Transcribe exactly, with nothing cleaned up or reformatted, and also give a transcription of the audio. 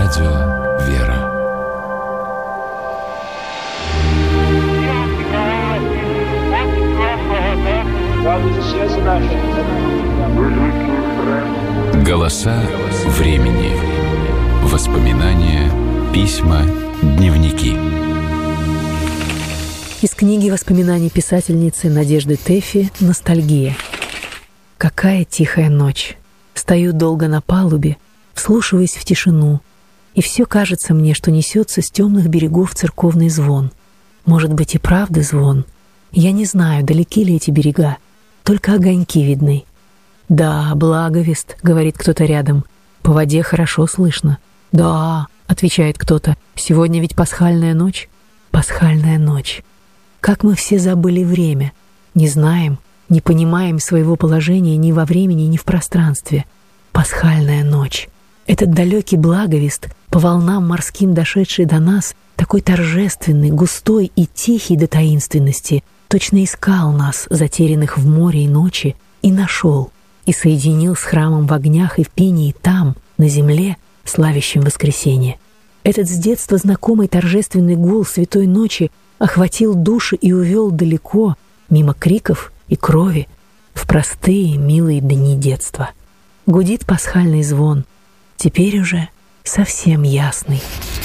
Радио «Вера». Голоса времени. Воспоминания, письма, дневники. Из книги воспоминаний писательницы Надежды Тэффи «Ностальгия». Какая тихая ночь. Стою долго на палубе, вслушиваясь в тишину, и все кажется мне, что несется с темных берегов церковный звон. Может быть и правда звон. Я не знаю, далеки ли эти берега, только огоньки видны. «Да, благовест», — говорит кто-то рядом, — «по воде хорошо слышно». «Да», — отвечает кто-то, — «сегодня ведь пасхальная ночь». Пасхальная ночь. Как мы все забыли время, не знаем, не понимаем своего положения ни во времени, ни в пространстве. Пасхальная ночь. Этот далекий благовест, по волнам морским дошедший до нас, такой торжественный, густой и тихий до таинственности, точно искал нас, затерянных в море и ночи, и нашел, и соединил с храмом в огнях и в пении там, на земле, славящем воскресенье. Этот с детства знакомый торжественный гул святой ночи охватил души и увел далеко, мимо криков и крови, в простые милые дни детства. Гудит пасхальный звон, теперь уже совсем ясный.